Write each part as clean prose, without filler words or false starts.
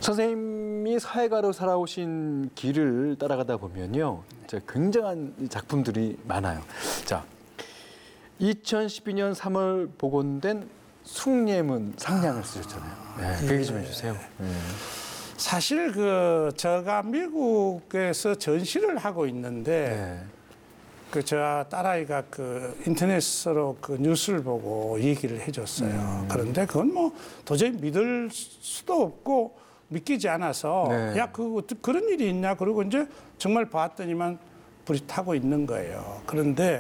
선생님이 사회가로 살아오신 길을 따라가다 보면요, 굉장한 작품들이 많아요. 자, 2012년 3월 복원된 숭례문 상량을 쓰셨잖아요. 네, 그 얘기 좀 해주세요. 네. 사실 제가 미국에서 전시를 하고 있는데 저 딸아이가 인터넷으로 인터넷으로 뉴스를 보고 얘기를 해줬어요. 그런데 그건 뭐 도저히 믿을 수도 없고 믿기지 않아서 야, 그런 일이 있냐? 그러고 이제 정말 봤더니만 불이 타고 있는 거예요. 그런데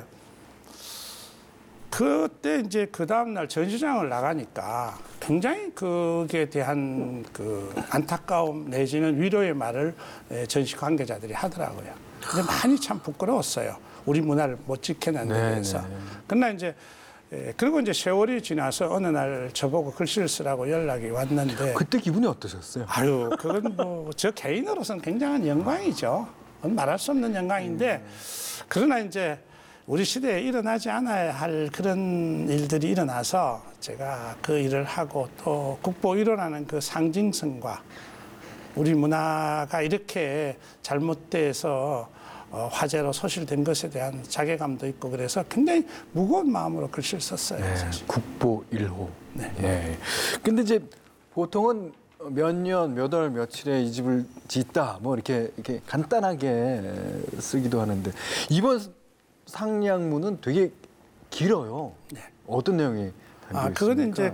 그때 이제 그 다음날 전시장을 나가니까 굉장히 그에 대한 안타까움 내지는 위로의 말을 전시 관계자들이 하더라고요. 근데 많이 참 부끄러웠어요. 우리 문화를 못 지켜낸 데 대해서. 그러나 이제 그리고 이제 세월이 지나서 어느 날 저보고 글씨를 쓰라고 연락이 왔는데 그때 기분이 어떠셨어요? 아유, 그건 뭐 저 개인으로서는 굉장한 영광이죠. 그건 말할 수 없는 영광인데 그러나 이제 우리 시대에 일어나지 않아야 할 그런 일들이 일어나서 제가 그 일을 하고 또 국보 1호라는 그 상징성과 우리 문화가 이렇게 잘못돼서 화제로 소실된 것에 대한 자괴감도 있고 그래서 굉장히 무거운 마음으로 글씨를 썼어요. 네, 사실. 국보 1호. 네. 네. 근데 이제 보통은 몇 년, 몇 월, 며칠에 이 집을 짓다, 뭐 이렇게 간단하게 쓰기도 하는데 이번 상량문은 되게 길어요. 네. 어떤 내용이 담겨 있습니까? 그거는 이제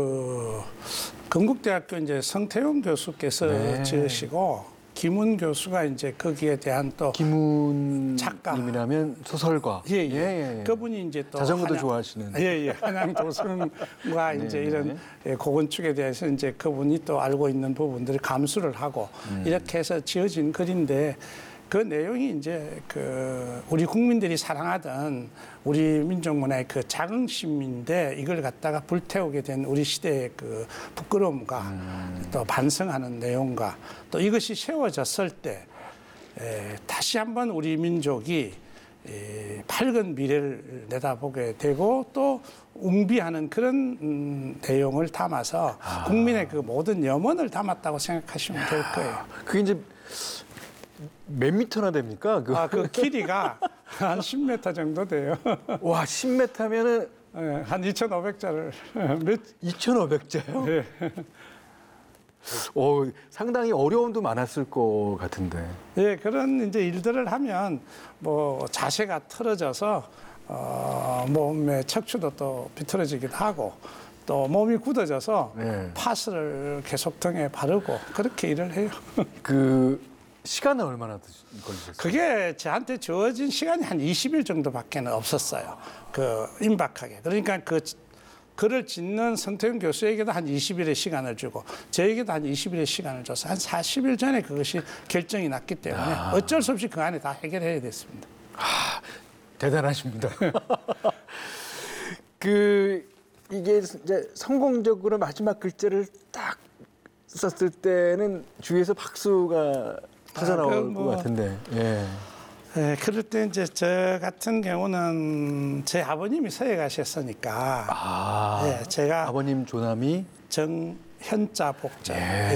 건국대학교 이제 성태용 교수께서 지으시고 김훈 교수가 이제 거기에 대한 또 김훈 작가 님이라면 소설가. 예. 그분이 이제 또 자전거도 좋아하시는. 한양 도성과 이제 이런 고건축에 대해서 이제 그분이 또 알고 있는 부분들을 감수를 하고 이렇게 해서 지어진 글인데 그 내용이 이제 우리 국민들이 사랑하던 우리 민족 문화의 자긍심인데 이걸 갖다가 불태우게 된 우리 시대의 부끄러움과 또 반성하는 내용과 또 이것이 세워졌을 때 다시 한번 우리 민족이 밝은 미래를 내다보게 되고 또 웅비하는 그런 내용을 담아서 국민의 모든 염원을 담았다고 생각하시면 될 거예요. 그게 이제 몇 미터나 됩니까? 그 길이가 한 10m 정도 돼요. 와, 10m면은 한 2,500자를 2,500자요? 네. 상당히 어려움도 많았을 것 같은데. 예, 그런 이제 일들을 하면 뭐 자세가 틀어져서 몸의 척추도 또 비틀어지기도 하고 또 몸이 굳어져서 파스를 계속 등에 바르고 그렇게 일을 해요. 시간은 얼마나 걸리셨어요? 그게 저한테 주어진 시간이 한 20일 정도밖에 없었어요. 임박하게. 그러니까 글을 짓는 성태용 교수에게도 한 20일의 시간을 주고 저에게도 한 20일의 시간을 줘서 한 40일 전에 그것이 결정이 났기 때문에 어쩔 수 없이 그 안에 다 해결해야 됐습니다. 대단하십니다. 이게 이제 성공적으로 마지막 글자를 딱 썼을 때는 주위에서 박수가 터져나올 것 같은데. 그럴 때 이제 저 같은 경우는 제 아버님이 서해 가셨으니까 제가 아버님 조남이 정현자 복자.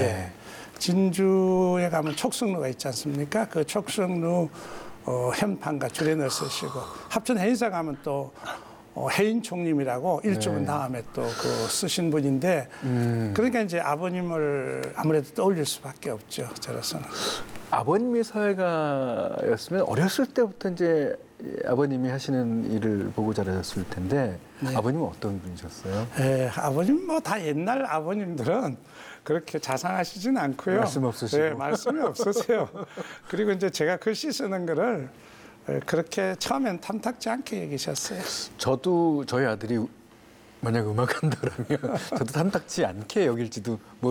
진주에 가면 촉성루가 있지 않습니까? 그 촉성루 현판과 주례를 쓰시고 합천 해인사 가면 또 해인 총님이라고 일주분 다음에 또 쓰신 분인데 그러니까 이제 아버님을 아무래도 떠올릴 수밖에 없죠. 저로서는. 아버님이 사회가였으면 어렸을 때부터 이제 아버님이 하시는 일을 보고 자라셨을 텐데 아버님은 어떤 분이셨어요? 아버님 뭐 다 옛날 아버님들은 그렇게 자상하시진 않고요. 말씀 없으시고. 말씀이 없으세요. 그리고 이제 제가 글씨 쓰는 거를 그렇게 처음엔 탐탁지 않게 여기셨어요. 저도 저희 아들이 만약 음악한다라면 저도 탐탁지 않게 여길지도